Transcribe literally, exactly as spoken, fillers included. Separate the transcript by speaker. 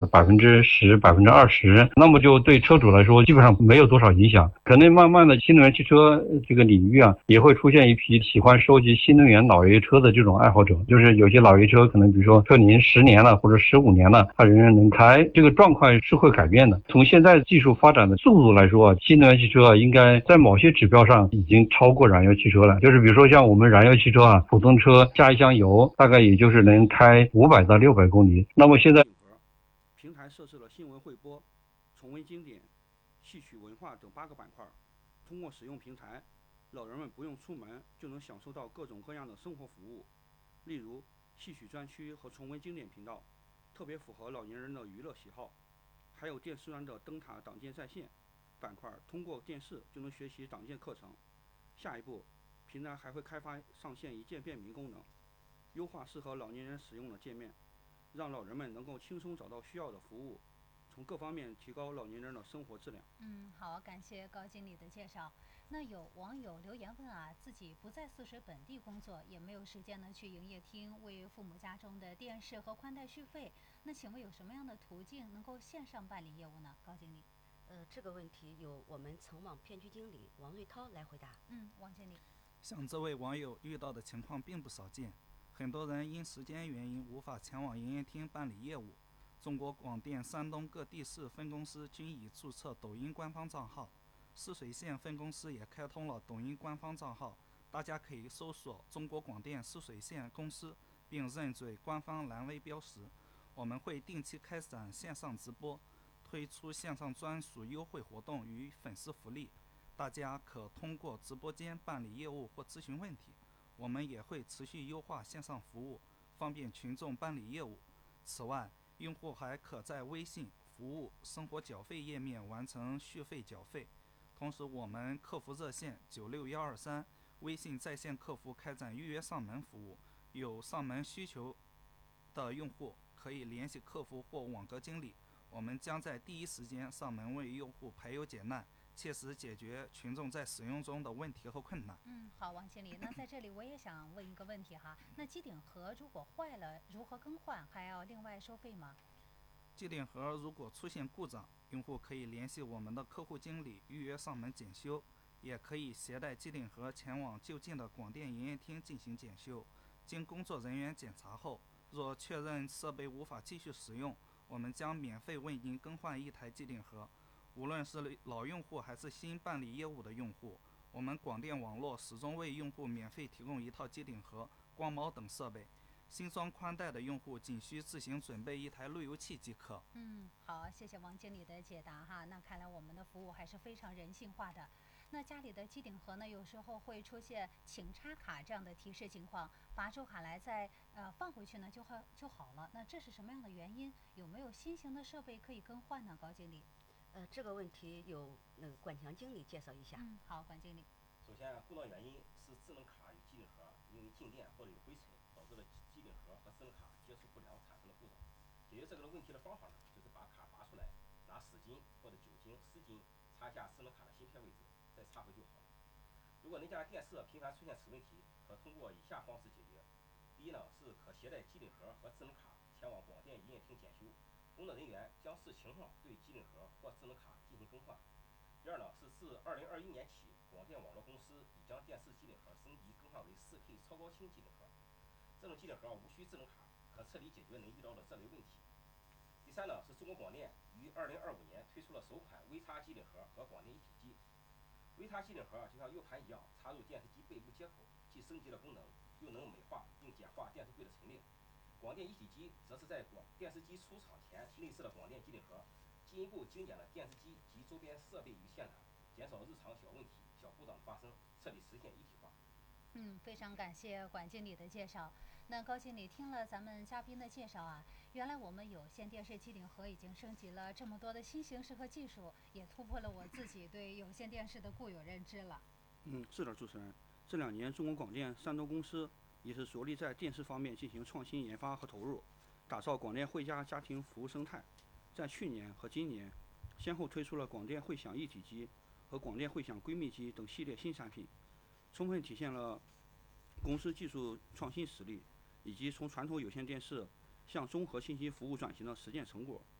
Speaker 1: 百分之十、百分之二十，那么就对车主来说基本上没有多少影响。可能慢慢的新能源汽车这个领域啊，也会出现一批喜欢收集新能源老爷车的这种爱好者，就是有些老爷车可能比如说车龄十年了或者十五年了，它仍然能开，这个状况是会改变的。从现在技术发展的速度来说，新能源汽车啊，应该在某些指标上已经超过燃油汽车了。就是比如说像我们燃油汽车啊，普通车加一箱油，大概也就是能开五百到六百公里。那么现在
Speaker 2: 平台设置了新闻汇播、重温经典、戏曲文化等八个板块。通过使用平台，老人们不用出门就能享受到各种各样的生活服务。例如，戏曲专区和重温经典频道，特别符合老年人的娱乐喜好。还有电视端的灯塔党建在线板块，通过电视就能学习党建课程。下一步，平台还会开发上线一键便民功能，优化适合老年人使用的界面，让老人们能够轻松找到需要的服务，从各方面提高老年人的生活质量。
Speaker 3: 嗯，好，感谢高经理的介绍。那有网友留言问啊，自己不在泗水本地工作，也没有时间呢去营业厅为父母家中的电视和宽带续费，那请问有什么样的途径能够线上办理业务呢？高经理。
Speaker 4: 呃，这个问题由我们城网片区经理王瑞涛来回答。
Speaker 3: 嗯，王经理。
Speaker 5: 像这位网友遇到的情况并不少见，很多人因时间原因无法前往营业厅办理业务。中国广电山东各地市分公司均已注册抖音官方账号，泗水县分公司也开通了抖音官方账号，大家可以搜索中国广电泗水县公司并认准官方蓝 V 标识。我们会定期开展线上直播，推出线上专属优惠活动与粉丝福利，大家可通过直播间办理业务或咨询问题。我们也会持续优化线上服务，方便群众办理业务。此外，用户还可在微信服务生活缴费页面完成续费缴费。同时，我们客服热线九六一二三，微信在线客服开展预约上门服务，有上门需求的用户可以联系客服或网格经理，我们将在第一时间上门为用户排忧解难，切实解决群众在使用中的问题和困难。
Speaker 3: 嗯，好，王经理，那在这里我也想问一个问题哈，那机顶盒如果坏了，如何更换？还要另外收费吗？
Speaker 5: 机顶盒如果出现故障，用户可以联系我们的客户经理预约上门检修，也可以携带机顶盒前往就近的广电营业厅进行检修。经工作人员检查后，若确认设备无法继续使用，我们将免费为您更换一台机顶盒。无论是老用户还是新办理业务的用户，我们广电网络始终为用户免费提供一套机顶盒、光毛等设备。新装宽带的用户仅需自行准备一台路由器即可。
Speaker 3: 嗯，好，谢谢王经理的解答哈。那看来我们的服务还是非常人性化的。那家里的机顶盒呢，有时候会出现请插卡这样的提示情况，拔出卡来再呃放回去呢就好就好了。那这是什么样的原因？有没有新型的设备可以更换呢？高经理。
Speaker 4: 呃，这个问题由那个管强经理介绍一下。
Speaker 3: 嗯，好，管经理。
Speaker 6: 首先，故障原因是智能卡与机顶盒因为静电或者有灰尘导致了机顶盒和智能卡接触不良产生的故障。解决这个问题的方法呢，就是把卡拔出来，拿纸巾或者酒精、湿巾擦下智能卡的芯片位置，再插回就好了。如果您家电视频繁出现此问题，可通过以下方式解决：第一呢，是可携带机顶盒和智能卡前往广电营业厅检修，工作人员将视情况对机顶盒或智能卡进行更换。第二呢，是自二零二一年起，广电网络公司已将电视机顶盒升级更换为 四K 超高清机顶盒，这种机顶盒无需智能卡，可彻底解决您遇到的这类问题。第三呢，是中国广电于二零二五年推出了首款微插机顶盒和广电一体机。微插机顶盒就像 U 盘一样，插入电视机背部接口，既升级了功能，又能美化并简化电视柜的陈列。广电一体机则是在广电视机出厂前内置了广电机顶盒，进一步精简了电视机及周边设备与线缆，减少日常小问题、小故障的发生，彻底实现一体化。
Speaker 3: 嗯，非常感谢管经理的介绍。那高经理听了咱们嘉宾的介绍啊，原来我们有线电视机顶盒已经升级了这么多的新形式和技术，也突破了我自己对有线电视的固有认知了。
Speaker 2: 嗯，是的，主持人。这两年中国广电山东公司也是着力在电视方面进行创新研发和投入，打造广电汇家家庭服务生态。在去年和今年，先后推出了广电汇享一体机和广电汇享闺蜜机等系列新产品，充分体现了公司技术创新实力以及从传统有线电视向综合信息服务转型的实践成果。